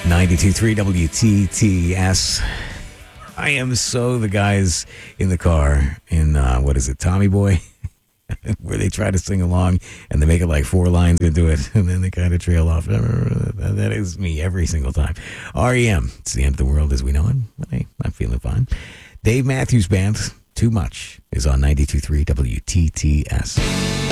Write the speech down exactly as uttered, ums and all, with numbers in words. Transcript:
ninety-two point three W T T S. I am so the guys in the car in, uh, what is it, Tommy Boy? Where they try to sing along and they make it like four lines into it and then they kind of trail off. That is me every single time. R E M, it's the end of the world as we know it. Hey, I'm feeling fine. Dave Matthews Band, Too Much, is on ninety-two point three W T T S.